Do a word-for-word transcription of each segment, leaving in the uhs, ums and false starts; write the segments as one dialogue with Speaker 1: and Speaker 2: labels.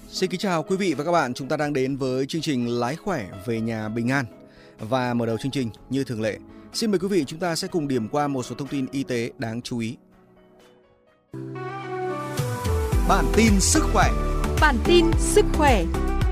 Speaker 1: Xin kính chào quý vị và các bạn, chúng ta đang đến với chương trình Lái khỏe về nhà bình an. Và mở đầu chương trình như thường lệ, xin mời quý vị chúng ta sẽ cùng điểm qua một số thông tin y tế đáng chú ý. Bản tin sức khỏe.
Speaker 2: Bản tin sức khỏe.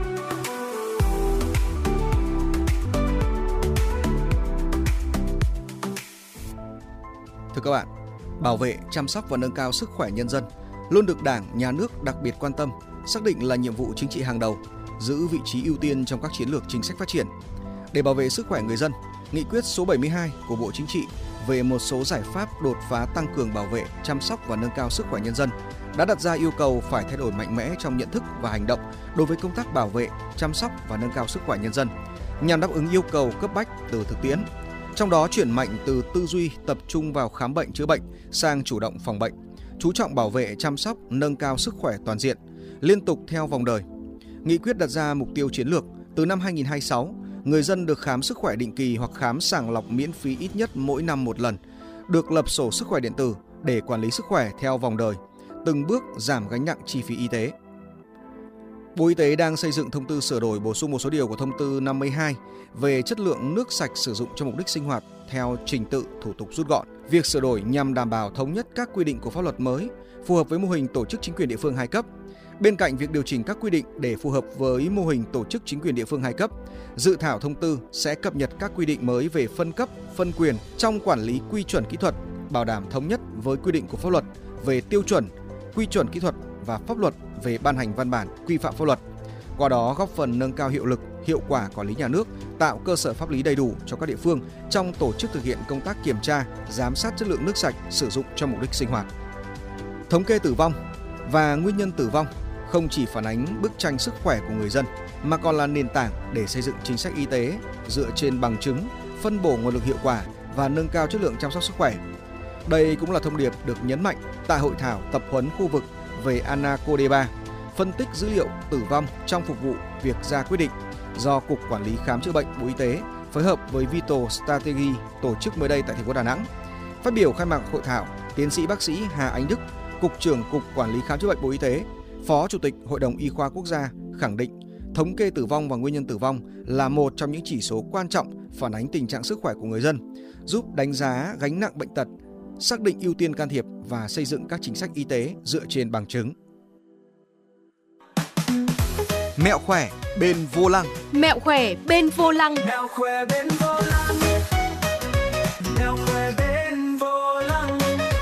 Speaker 1: Thưa các bạn, bảo vệ, chăm sóc và nâng cao sức khỏe nhân dân luôn được Đảng, Nhà nước đặc biệt quan tâm, xác định là nhiệm vụ chính trị hàng đầu, giữ vị trí ưu tiên trong các chiến lược chính sách phát triển. Để bảo vệ sức khỏe người dân, Nghị quyết số bảy mươi hai của Bộ Chính trị về một số giải pháp đột phá tăng cường bảo vệ, chăm sóc và nâng cao sức khỏe nhân dân đã đặt ra yêu cầu phải thay đổi mạnh mẽ trong nhận thức và hành động đối với công tác bảo vệ, chăm sóc và nâng cao sức khỏe nhân dân, nhằm đáp ứng yêu cầu cấp bách từ thực tiễn. Trong đó chuyển mạnh từ tư duy tập trung vào khám bệnh chữa bệnh sang chủ động phòng bệnh, chú trọng bảo vệ, chăm sóc, nâng cao sức khỏe toàn diện, liên tục theo vòng đời. Nghị quyết đặt ra mục tiêu chiến lược từ năm hai nghìn không trăm hai mươi sáu, người dân được khám sức khỏe định kỳ hoặc khám sàng lọc miễn phí ít nhất mỗi năm một lần, được lập sổ sức khỏe điện tử để quản lý sức khỏe theo vòng đời, từng bước giảm gánh nặng chi phí y tế. Bộ Y tế đang xây dựng thông tư sửa đổi bổ sung một số điều của thông tư năm mươi hai về chất lượng nước sạch sử dụng cho mục đích sinh hoạt theo trình tự thủ tục rút gọn. Việc sửa đổi nhằm đảm bảo thống nhất các quy định của pháp luật mới, phù hợp với mô hình tổ chức chính quyền địa phương hai cấp. Bên cạnh việc điều chỉnh các quy định để phù hợp với mô hình tổ chức chính quyền địa phương hai cấp, dự thảo thông tư sẽ cập nhật các quy định mới về phân cấp, phân quyền trong quản lý quy chuẩn kỹ thuật, bảo đảm thống nhất với quy định của pháp luật về tiêu chuẩn, quy chuẩn kỹ thuật và pháp luật về ban hành văn bản quy phạm pháp luật. Qua đó góp phần nâng cao hiệu lực, hiệu quả quản lý nhà nước, tạo cơ sở pháp lý đầy đủ cho các địa phương trong tổ chức thực hiện công tác kiểm tra, giám sát chất lượng nước sạch sử dụng cho mục đích sinh hoạt. Thống kê tử vong và nguyên nhân tử vong không chỉ phản ánh bức tranh sức khỏe của người dân mà còn là nền tảng để xây dựng chính sách y tế dựa trên bằng chứng, phân bổ nguồn lực hiệu quả và nâng cao chất lượng chăm sóc sức khỏe. Đây cũng là thông điệp được nhấn mạnh tại hội thảo tập huấn khu vực về ANACODEBA, phân tích dữ liệu tử vong trong phục vụ việc ra quyết định do Cục Quản lý Khám chữa bệnh Bộ Y tế phối hợp với Vital Strategy tổ chức mới đây tại thành phố Đà Nẵng. Phát biểu khai mạc hội thảo, tiến sĩ bác sĩ Hà Ánh Đức, Cục trưởng Cục Quản lý Khám chữa bệnh Bộ Y tế, Phó Chủ tịch Hội đồng Y khoa Quốc gia khẳng định thống kê tử vong và nguyên nhân tử vong là một trong những chỉ số quan trọng phản ánh tình trạng sức khỏe của người dân, giúp đánh giá gánh nặng bệnh tật, xác định ưu tiên can thiệp và xây dựng các chính sách y tế dựa trên bằng chứng. Mẹo khỏe bên vô lăng.
Speaker 2: Mẹo khỏe bên vô lăng.
Speaker 3: Mẹo khỏe bên vô lăng. Mẹo khỏe bên vô lăng.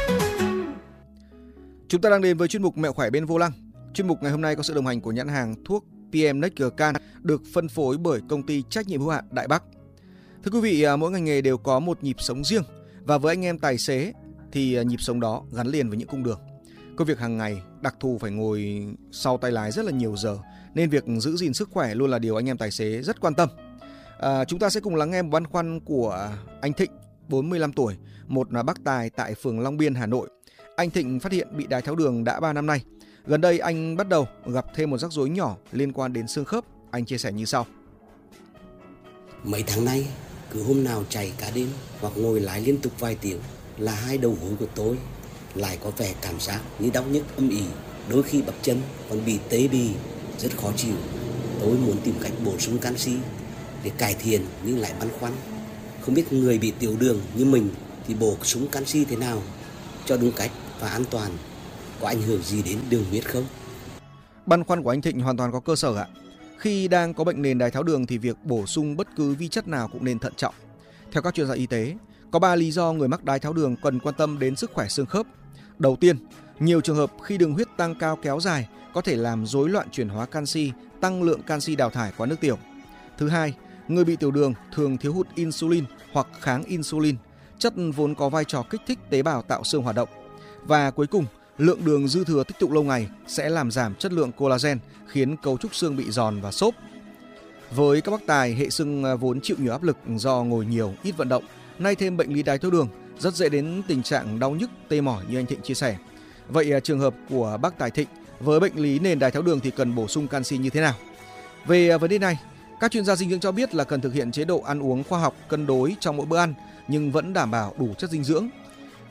Speaker 1: Chúng ta đang đến với chuyên mục Mẹo khỏe bên vô lăng. Chuyên mục ngày hôm nay có sự đồng hành của nhãn hàng thuốc pê em Nextcan được phân phối bởi công ty trách nhiệm hữu hạn Đại Bắc. Thưa quý vị, mỗi ngành nghề đều có một nhịp sống riêng và với anh em tài xế thì nhịp sống đó gắn liền với những cung đường. Công việc hàng ngày đặc thù phải ngồi sau tay lái rất là nhiều giờ nên việc giữ gìn sức khỏe luôn là điều anh em tài xế rất quan tâm. À, chúng ta sẽ cùng lắng nghe một băn khoăn của anh Thịnh, bốn mươi lăm tuổi, một bác tài tại phường Long Biên, Hà Nội. Anh Thịnh phát hiện bị đái tháo đường đã ba năm nay. Gần đây anh bắt đầu gặp thêm một rắc rối nhỏ liên quan đến xương khớp. Anh chia sẻ như sau.
Speaker 4: Mấy tháng nay, cứ hôm nào chạy cả đêm hoặc ngồi lái liên tục vài tiếng là hai đầu gối của tôi lại có vẻ cảm giác như đau nhức âm ỉ, đôi khi bắp chân còn bị tê bì, rất khó chịu. Tôi muốn tìm cách bổ sung canxi để cải thiện nhưng lại băn khoăn. Không biết người bị tiểu đường như mình thì bổ sung canxi thế nào cho đúng cách và an toàn, có ảnh hưởng gì đến đường huyết không?
Speaker 1: Băn khoăn của anh Thịnh hoàn toàn có cơ sở ạ. Khi đang có bệnh nền đái tháo đường thì việc bổ sung bất cứ vi chất nào cũng nên thận trọng. Theo các chuyên gia y tế, có ba lý do người mắc đái tháo đường cần quan tâm đến sức khỏe xương khớp. Đầu tiên, nhiều trường hợp khi đường huyết tăng cao kéo dài có thể làm rối loạn chuyển hóa canxi, tăng lượng canxi đào thải qua nước tiểu. Thứ hai, người bị tiểu đường thường thiếu hụt insulin hoặc kháng insulin, chất vốn có vai trò kích thích tế bào tạo xương hoạt động. Và cuối cùng, lượng đường dư thừa tích tụ lâu ngày sẽ làm giảm chất lượng collagen, khiến cấu trúc xương bị giòn và xốp. Với các bác tài, hệ xương vốn chịu nhiều áp lực do ngồi nhiều, ít vận động, nay thêm bệnh lý đái tháo đường, rất dễ đến tình trạng đau nhức, tê mỏi như anh Thịnh chia sẻ. Vậy trường hợp của bác Tài Thịnh với bệnh lý nền đái tháo đường thì cần bổ sung canxi như thế nào? Về vấn đề này, các chuyên gia dinh dưỡng cho biết là cần thực hiện chế độ ăn uống khoa học, cân đối trong mỗi bữa ăn nhưng vẫn đảm bảo đủ chất dinh dưỡng.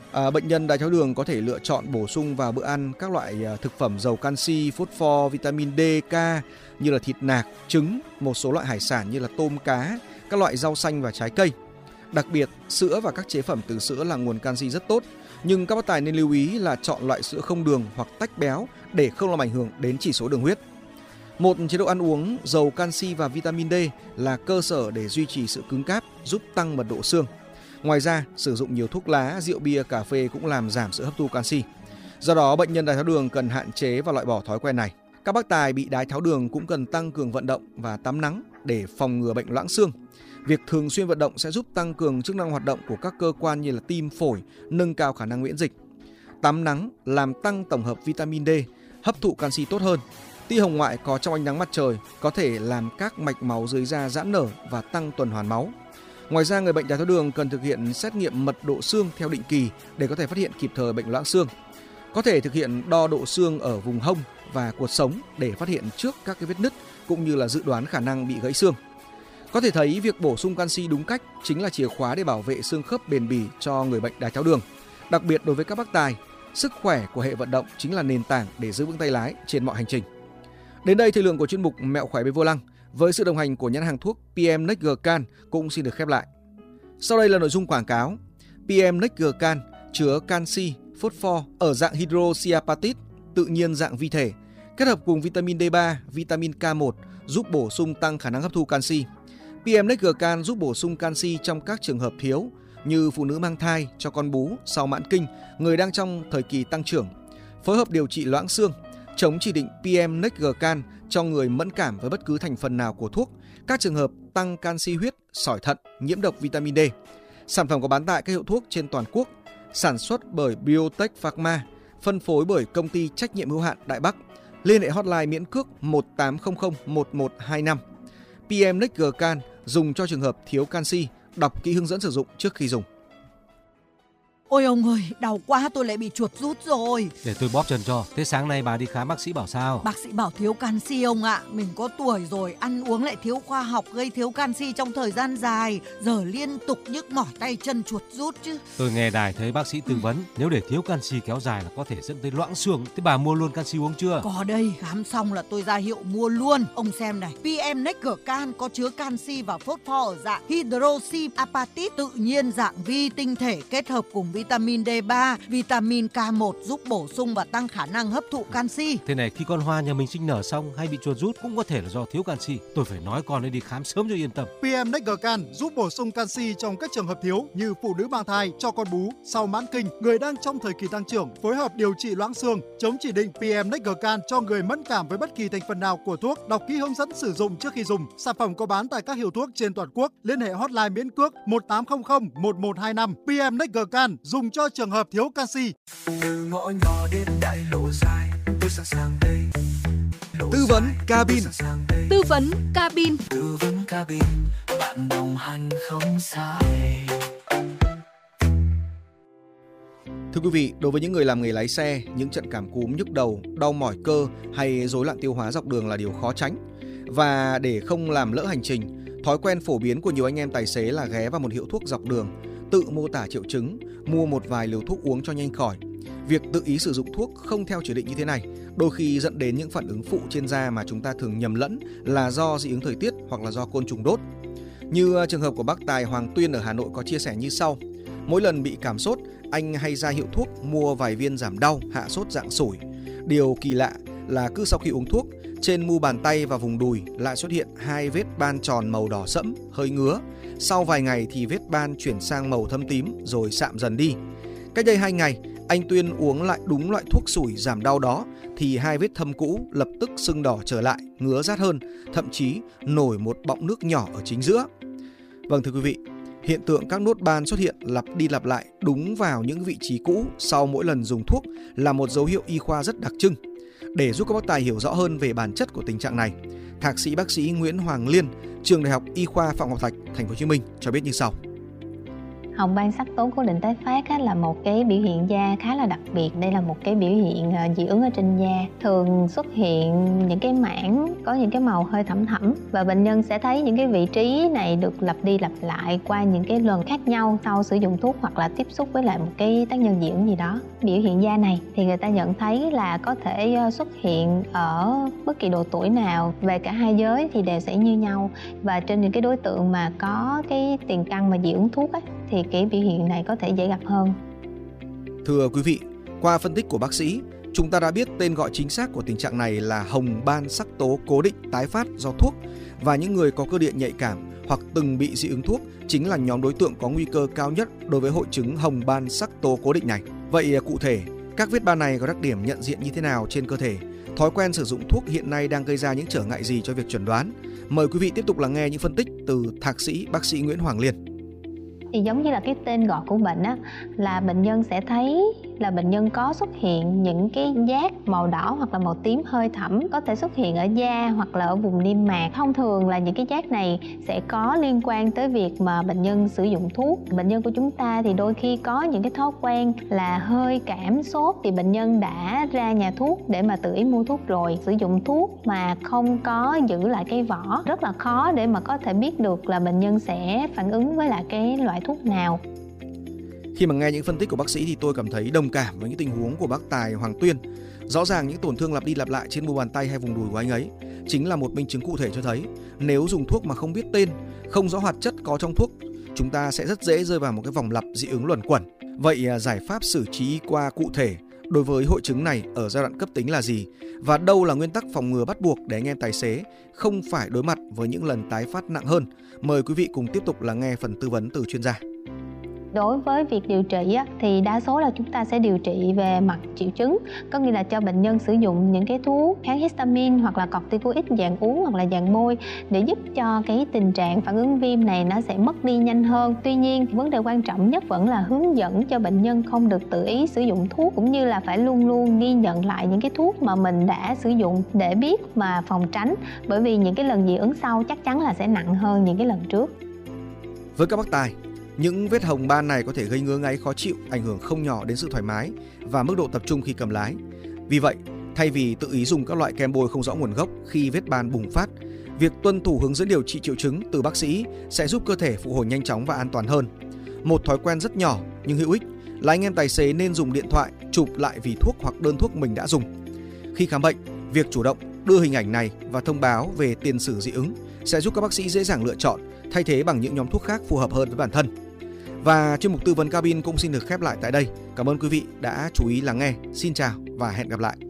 Speaker 1: À, bệnh nhân đái tháo đường có thể lựa chọn bổ sung vào bữa ăn các loại à, thực phẩm giàu canxi, phốt pho, vitamin D, K như là thịt nạc, trứng, một số loại hải sản như là tôm, cá, các loại rau xanh và trái cây. Đặc biệt, sữa và các chế phẩm từ sữa là nguồn canxi rất tốt, nhưng các bác tài nên lưu ý là chọn loại sữa không đường hoặc tách béo để không làm ảnh hưởng đến chỉ số đường huyết. Một chế độ ăn uống giàu canxi và vitamin D là cơ sở để duy trì sự cứng cáp, giúp tăng mật độ xương. Ngoài ra, sử dụng nhiều thuốc lá, rượu bia, cà phê cũng làm giảm sự hấp thu canxi. Do đó, bệnh nhân đái tháo đường cần hạn chế và loại bỏ thói quen này. Các bác tài bị đái tháo đường cũng cần tăng cường vận động và tắm nắng để phòng ngừa bệnh loãng xương. Việc thường xuyên vận động sẽ giúp tăng cường chức năng hoạt động của các cơ quan như là tim, phổi, nâng cao khả năng miễn dịch. Tắm nắng làm tăng tổng hợp vitamin D, hấp thụ canxi tốt hơn. Tia hồng ngoại có trong ánh nắng mặt trời có thể làm các mạch máu dưới da giãn nở và tăng tuần hoàn máu. Ngoài ra, người bệnh đái tháo đường cần thực hiện xét nghiệm mật độ xương theo định kỳ để có thể phát hiện kịp thời bệnh loãng xương. Có thể thực hiện đo độ xương ở vùng hông và cột sống để phát hiện trước các cái vết nứt cũng như là dự đoán khả năng bị gãy xương. Có thể thấy việc bổ sung canxi đúng cách chính là chìa khóa để bảo vệ xương khớp bền bỉ cho người bệnh đái tháo đường. Đặc biệt đối với các bác tài, sức khỏe của hệ vận động chính là nền tảng để giữ vững tay lái trên mọi hành trình. Đến đây, thời lượng của chuyên mục Mẹo khỏe bên vô lăng với sự đồng hành của nhãn hàng thuốc pê em Nextgercan cũng xin được khép lại. Sau đây là nội dung quảng cáo. pê em Nextgercan chứa canxi, phốt pho ở dạng hydroxyapatite tự nhiên dạng vi thể, kết hợp cùng vitamin D ba, vitamin K một giúp bổ sung tăng khả năng hấp thu canxi. pê em Nextgercan giúp bổ sung canxi trong các trường hợp thiếu như phụ nữ mang thai, cho con bú, sau mãn kinh, người đang trong thời kỳ tăng trưởng. Phối hợp điều trị loãng xương, chống chỉ định pê em Nextgercan cho người mẫn cảm với bất cứ thành phần nào của thuốc, các trường hợp tăng canxi huyết, sỏi thận, nhiễm độc vitamin D. Sản phẩm có bán tại các hiệu thuốc trên toàn quốc, sản xuất bởi Biotech Pharma, phân phối bởi công ty trách nhiệm hữu hạn Đại Bắc. Liên hệ hotline miễn cước một tám không không một một hai năm. pê em Nextgercan dùng cho trường hợp thiếu canxi, đọc kỹ hướng dẫn sử dụng trước khi dùng.
Speaker 5: Ôi ông ơi, đau quá, tôi lại bị chuột rút rồi.
Speaker 6: Để tôi bóp chân cho. Thế sáng nay bà đi khám bác sĩ bảo sao?
Speaker 5: Bác sĩ bảo thiếu canxi ông ạ. Mình có tuổi rồi, ăn uống lại thiếu khoa học, gây thiếu canxi trong thời gian dài. Giờ liên tục nhức mỏi tay chân, chuột rút chứ.
Speaker 6: Tôi nghe đài thấy bác sĩ tư vấn, nếu để thiếu canxi kéo dài là có thể dẫn tới loãng xương. Thế bà mua luôn canxi uống chưa?
Speaker 5: Có đây, khám xong là tôi ra hiệu mua luôn. Ông xem này, pê em Nextgercan có chứa canxi và phốt pho ở dạng hydroxyapatite tự nhiên dạng vi tinh thể kết hợp cùng vitamin D ba, vitamin K một giúp bổ sung và tăng khả năng hấp thụ canxi.
Speaker 6: Thế này, khi con hoa nhà mình sinh nở xong hay bị chuột rút cũng có thể là do thiếu canxi. Tôi phải nói con ấy đi khám sớm cho yên tâm.
Speaker 7: pê em Nextgercan giúp bổ sung canxi trong các trường hợp thiếu như phụ nữ mang thai, cho con bú, sau mãn kinh, người đang trong thời kỳ tăng trưởng, phối hợp điều trị loãng xương, chống chỉ định pê em Nextgercan cho người mẫn cảm với bất kỳ thành phần nào của thuốc, đọc kỹ hướng dẫn sử dụng trước khi dùng. Sản phẩm có bán tại các hiệu thuốc trên toàn quốc. Liên hệ hotline miễn cước một tám không không một một hai năm. pê em Nextgercan dùng cho trường hợp thiếu canxi.
Speaker 3: Từ ngõ nhỏ đến đại lộ dài, tôi sẵn sàng đây.
Speaker 1: Tư vấn cabin.
Speaker 2: Tư vấn cabin.
Speaker 3: Tư vấn cabin, bạn đồng hành không sai.
Speaker 1: Thưa quý vị, đối với những người làm nghề lái xe, những trận cảm cúm, nhức đầu, đau mỏi cơ hay rối loạn tiêu hóa dọc đường là điều khó tránh. Và để không làm lỡ hành trình, thói quen phổ biến của nhiều anh em tài xế là ghé vào một hiệu thuốc dọc đường, tự mô tả triệu chứng, mua một vài liều thuốc uống cho nhanh khỏi. Việc tự ý sử dụng thuốc không theo chỉ định như thế này đôi khi dẫn đến những phản ứng phụ trên da mà chúng ta thường nhầm lẫn là do dị ứng thời tiết hoặc là do côn trùng đốt. Như trường hợp của bác tài Hoàng Tuyên ở Hà Nội có chia sẻ như sau. Mỗi lần bị cảm sốt, anh hay ra hiệu thuốc mua vài viên giảm đau, hạ sốt dạng sủi. Điều kỳ lạ là cứ sau khi uống thuốc, trên mu bàn tay và vùng đùi lại xuất hiện hai vết ban tròn màu đỏ sẫm, hơi ngứa. Sau vài ngày thì vết ban chuyển sang màu thâm tím rồi sạm dần đi. Cách đây hai ngày, anh Tuyên uống lại đúng loại thuốc sủi giảm đau đó thì hai vết thâm cũ lập tức sưng đỏ trở lại, ngứa rát hơn, thậm chí nổi một bọng nước nhỏ ở chính giữa. Vâng thưa quý vị, hiện tượng các nốt ban xuất hiện lặp đi lặp lại đúng vào những vị trí cũ sau mỗi lần dùng thuốc là một dấu hiệu y khoa rất đặc trưng. Để giúp các bác tài hiểu rõ hơn về bản chất của tình trạng này, Thạc sĩ bác sĩ Nguyễn Hoàng Liên, Trường Đại học Y khoa Phạm Ngọc Thạch, Thành phố Hồ Chí Minh cho biết như sau.
Speaker 8: Hồng ban sắc tố cố định tái phát á, là một cái biểu hiện da khá là đặc biệt. Đây là một cái biểu hiện uh, dị ứng ở trên da, thường xuất hiện những cái mảng có những cái màu hơi thẫm thẫm, và bệnh nhân sẽ thấy những cái vị trí này được lặp đi lặp lại qua những cái lần khác nhau sau sử dụng thuốc hoặc là tiếp xúc với lại một cái tác nhân dị ứng gì đó. Biểu hiện da này thì người ta nhận thấy là có thể uh, xuất hiện ở bất kỳ độ tuổi nào, về cả hai giới thì đều sẽ như nhau, và trên những cái đối tượng mà có cái tiền căn mà dị ứng thuốc á, thì cái biểu hiện này có thể dễ gặp hơn.
Speaker 1: Thưa quý vị, qua phân tích của bác sĩ, chúng ta đã biết tên gọi chính xác của tình trạng này là hồng ban sắc tố cố định tái phát do thuốc, và những người có cơ địa nhạy cảm hoặc từng bị dị ứng thuốc chính là nhóm đối tượng có nguy cơ cao nhất đối với hội chứng hồng ban sắc tố cố định này. Vậy cụ thể, các vết ban này có đặc điểm nhận diện như thế nào trên cơ thể? Thói quen sử dụng thuốc hiện nay đang gây ra những trở ngại gì cho việc chẩn đoán? Mời quý vị tiếp tục lắng nghe những phân tích từ thạc sĩ bác sĩ Nguyễn Hoàng Liên.
Speaker 8: Thì giống như là cái tên gọi của bệnh á, là bệnh nhân sẽ thấy là bệnh nhân có xuất hiện những cái giác màu đỏ hoặc là màu tím hơi thẫm, có thể xuất hiện ở da hoặc là ở vùng niêm mạc. Thông thường là những cái giác này sẽ có liên quan tới việc mà bệnh nhân sử dụng thuốc. Bệnh nhân của chúng ta thì đôi khi có những cái thói quen là hơi cảm sốt thì bệnh nhân đã ra nhà thuốc để mà tự ý mua thuốc rồi. Sử dụng thuốc mà không có giữ lại cái vỏ, rất là khó để mà có thể biết được là bệnh nhân sẽ phản ứng với lại cái loại thuốc nào.
Speaker 1: Khi mà nghe những phân tích của bác sĩ thì tôi cảm thấy đồng cảm với những tình huống của bác Tài Hoàng Tuyên. Rõ ràng những tổn thương lặp đi lặp lại trên mu bàn tay hay vùng đùi của anh ấy chính là một minh chứng cụ thể cho thấy nếu dùng thuốc mà không biết tên, không rõ hoạt chất có trong thuốc, chúng ta sẽ rất dễ rơi vào một cái vòng lặp dị ứng luẩn quẩn. Vậy giải pháp xử trí qua cụ thể đối với hội chứng này ở giai đoạn cấp tính là gì? Và đâu là nguyên tắc phòng ngừa bắt buộc để anh em tài xế không phải đối mặt với những lần tái phát nặng hơn? Mời quý vị cùng tiếp tục lắng nghe phần tư vấn từ chuyên gia.
Speaker 8: Đối với việc điều trị á, thì đa số là chúng ta sẽ điều trị về mặt triệu chứng, có nghĩa là cho bệnh nhân sử dụng những cái thuốc kháng histamine hoặc là corticoid dạng uống hoặc là dạng bôi để giúp cho cái tình trạng phản ứng viêm này nó sẽ mất đi nhanh hơn. Tuy nhiên, vấn đề quan trọng nhất vẫn là hướng dẫn cho bệnh nhân không được tự ý sử dụng thuốc, cũng như là phải luôn luôn ghi nhận lại những cái thuốc mà mình đã sử dụng để biết mà phòng tránh, bởi vì những cái lần dị ứng sau chắc chắn là sẽ nặng hơn những cái lần trước.
Speaker 1: Với các bác tài, những vết hồng ban này có thể gây ngứa ngáy khó chịu, ảnh hưởng không nhỏ đến sự thoải mái và mức độ tập trung khi cầm lái. Vì vậy, thay vì tự ý dùng các loại kem bôi không rõ nguồn gốc khi vết ban bùng phát, việc tuân thủ hướng dẫn điều trị triệu chứng từ bác sĩ sẽ giúp cơ thể phục hồi nhanh chóng và an toàn hơn. Một thói quen rất nhỏ nhưng hữu ích là anh em tài xế nên dùng điện thoại chụp lại vỉ thuốc hoặc đơn thuốc mình đã dùng. Khi khám bệnh, việc chủ động đưa hình ảnh này và thông báo về tiền sử dị ứng sẽ giúp các bác sĩ dễ dàng lựa chọn, thay thế bằng những nhóm thuốc khác phù hợp hơn với bản thân. Và chuyên mục tư vấn cabin cũng xin được khép lại tại đây. Cảm ơn quý vị đã chú ý lắng nghe. Xin chào và hẹn gặp lại.